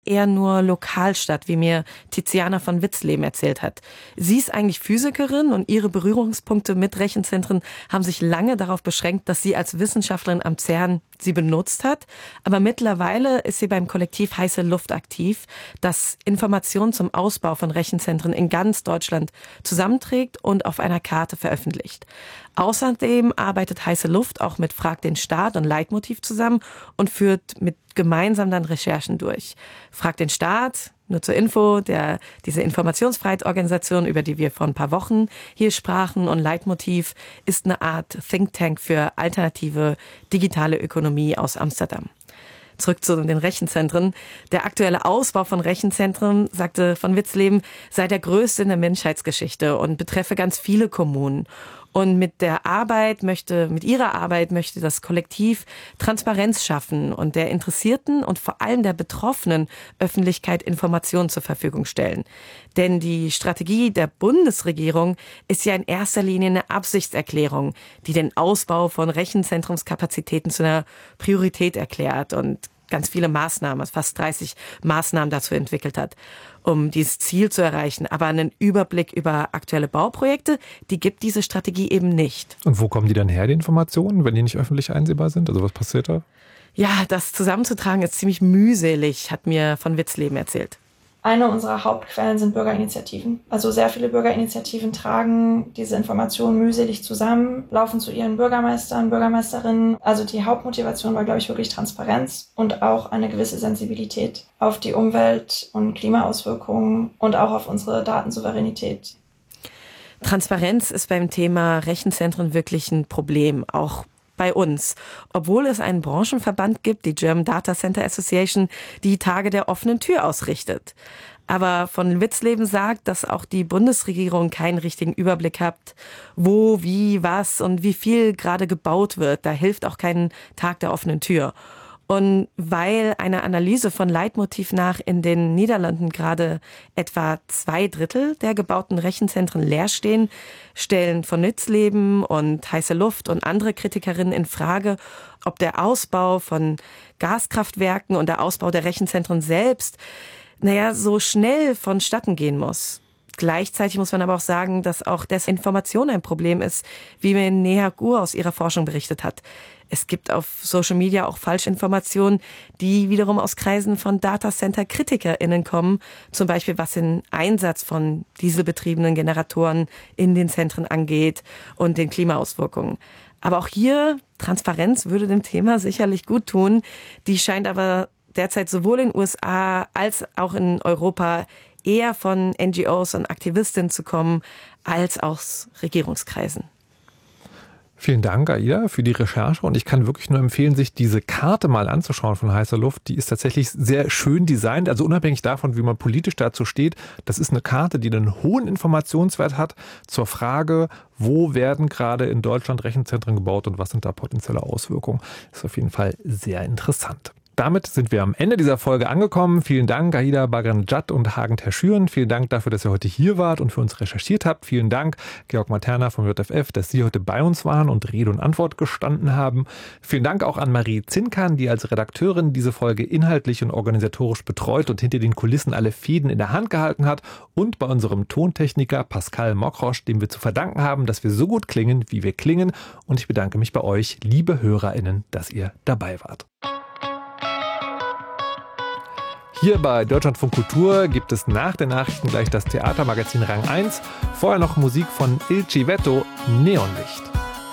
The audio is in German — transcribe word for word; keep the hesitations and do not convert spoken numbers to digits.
eher nur lokal statt, wie mir Tiziana von Witzleben erzählt hat. Sie ist eigentlich Physikerin und ihre Berührungspunkte mit Rechenzentren haben sich lange darauf beschränkt, dass sie als Wissenschaftlerin am CERN sie benutzt hat. Aber mittlerweile ist sie beim Kollektiv Heiße Luft aktiv, das Informationen zum Ausbau von Rechenzentren in ganz Deutschland zusammenträgt und auf einer Karte veröffentlicht. Außerdem arbeitet Heiße Luft auch mit Frag den Staat und Leitmotiv zusammen und führt mit gemeinsam dann Recherchen durch. Frag den Staat, nur zur Info, der, diese Informationsfreiheitsorganisation, über die wir vor ein paar Wochen hier sprachen, und Leitmotiv ist eine Art Think Tank für alternative digitale Ökonomie aus Amsterdam. Zurück zu den Rechenzentren. Der aktuelle Ausbau von Rechenzentren, sagte von Witzleben, sei der größte in der Menschheitsgeschichte und betreffe ganz viele Kommunen. Und mit der Arbeit möchte, mit ihrer Arbeit möchte das Kollektiv Transparenz schaffen und der interessierten und vor allem der betroffenen Öffentlichkeit Informationen zur Verfügung stellen. Denn die Strategie der Bundesregierung ist ja in erster Linie eine Absichtserklärung, die den Ausbau von Rechenzentrumskapazitäten zu einer Priorität erklärt und ganz viele Maßnahmen, fast dreißig Maßnahmen dazu entwickelt hat, um dieses Ziel zu erreichen. Aber einen Überblick über aktuelle Bauprojekte, die gibt diese Strategie eben nicht. Und wo kommen die dann her, die Informationen, wenn die nicht öffentlich einsehbar sind? Also was passiert da? Ja, das zusammenzutragen ist ziemlich mühselig, hat mir von Witzleben erzählt. Eine unserer Hauptquellen sind Bürgerinitiativen. Also sehr viele Bürgerinitiativen tragen diese Informationen mühselig zusammen, laufen zu ihren Bürgermeistern, Bürgermeisterinnen. Also die Hauptmotivation war, glaube ich, wirklich Transparenz und auch eine gewisse Sensibilität auf die Umwelt- und Klimaauswirkungen und auch auf unsere Datensouveränität. Transparenz ist beim Thema Rechenzentren wirklich ein Problem, auch bei uns. Obwohl es einen Branchenverband gibt, die German Data Center Association, die Tage der offenen Tür ausrichtet. Aber von Witzleben sagt, dass auch die Bundesregierung keinen richtigen Überblick hat, wo, wie, was und wie viel gerade gebaut wird. Da hilft auch kein Tag der offenen Tür. Und weil eine Analyse von Leitmotiv nach in den Niederlanden gerade etwa zwei Drittel der gebauten Rechenzentren leer stehen, stellen von Witzleben und Heiße Luft und andere Kritikerinnen in Frage, ob der Ausbau von Gaskraftwerken und der Ausbau der Rechenzentren selbst, naja, so schnell vonstatten gehen muss. Gleichzeitig muss man aber auch sagen, dass auch Desinformation ein Problem ist, wie mir Neha Gur aus ihrer Forschung berichtet hat. Es gibt auf Social Media auch Falschinformationen, die wiederum aus Kreisen von Datacenter-KritikerInnen kommen. Zum Beispiel was den Einsatz von dieselbetriebenen Generatoren in den Zentren angeht und den Klimaauswirkungen. Aber auch hier, Transparenz würde dem Thema sicherlich gut tun. Die scheint aber derzeit sowohl in den U S A als auch in Europa eher von N G Os und Aktivistinnen zu kommen, als aus Regierungskreisen. Vielen Dank, Aida, für die Recherche. Und ich kann wirklich nur empfehlen, sich diese Karte mal anzuschauen von Heißer Luft. Die ist tatsächlich sehr schön designt, also unabhängig davon, wie man politisch dazu steht. Das ist eine Karte, die einen hohen Informationswert hat zur Frage, wo werden gerade in Deutschland Rechenzentren gebaut und was sind da potenzielle Auswirkungen. Das ist auf jeden Fall sehr interessant. Damit sind wir am Ende dieser Folge angekommen. Vielen Dank, Aida Bagranejad und Hagen Terschüren. Vielen Dank dafür, dass ihr heute hier wart und für uns recherchiert habt. Vielen Dank, Georg Materna vom J F F, dass Sie heute bei uns waren und Rede und Antwort gestanden haben. Vielen Dank auch an Marie Zinkan, die als Redakteurin diese Folge inhaltlich und organisatorisch betreut und hinter den Kulissen alle Fäden in der Hand gehalten hat. Und bei unserem Tontechniker Pascal Mokrosch, dem wir zu verdanken haben, dass wir so gut klingen, wie wir klingen. Und ich bedanke mich bei euch, liebe HörerInnen, dass ihr dabei wart. Hier bei Deutschlandfunk Kultur gibt es nach den Nachrichten gleich das Theatermagazin Rang eins. Vorher noch Musik von Il Civetto, Neonlicht.